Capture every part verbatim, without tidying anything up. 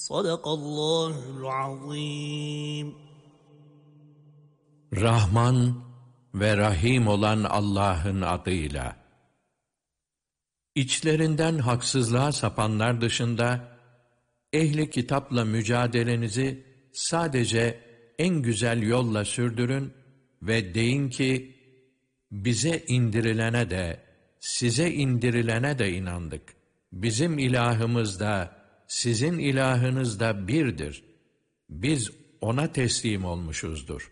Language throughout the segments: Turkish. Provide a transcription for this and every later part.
Sadakallahul azim. Rahman ve Rahim olan Allah'ın adıyla. İçlerinden haksızlığa sapanlar dışında, ehli kitapla mücadelenizi sadece en güzel yolla sürdürün ve deyin ki, bize indirilene de, size indirilene de inandık. Bizim ilahımız da, sizin ilahınız da birdir. Biz ona teslim olmuşuzdur.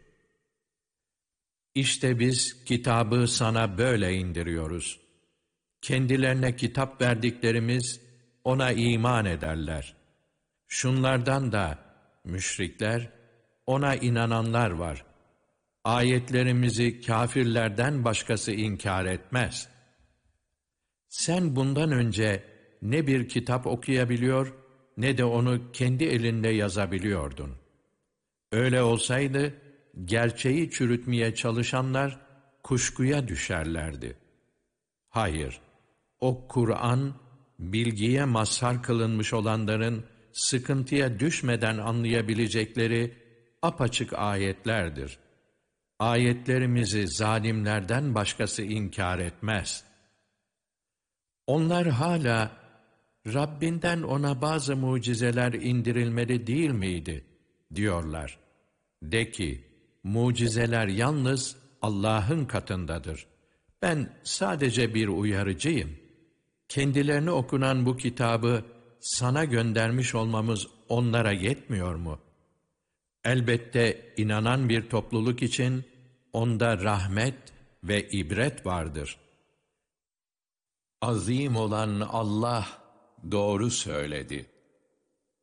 İşte biz kitabı sana böyle indiriyoruz. Kendilerine kitap verdiklerimiz ona iman ederler. Şunlardan da müşrikler, ona inananlar var. Ayetlerimizi kâfirlerden başkası inkar etmez. Sen bundan önce ne bir kitap okuyabiliyor, ne de onu kendi elinde yazabiliyordun. Öyle olsaydı, gerçeği çürütmeye çalışanlar kuşkuya düşerlerdi. Hayır, o Kur'an, bilgiye mazhar kılınmış olanların sıkıntıya düşmeden anlayabilecekleri apaçık ayetlerdir. Ayetlerimizi zalimlerden başkası inkar etmez. Onlar hala, Rabbinden ona bazı mucizeler indirilmeli değil miydi, diyorlar. De ki, mucizeler yalnız Allah'ın katındadır. Ben sadece bir uyarıcıyım. Kendilerine okunan bu kitabı sana göndermiş olmamız onlara yetmiyor mu? Elbette inanan bir topluluk için onda rahmet ve ibret vardır. Azim olan Allah doğru söyledi.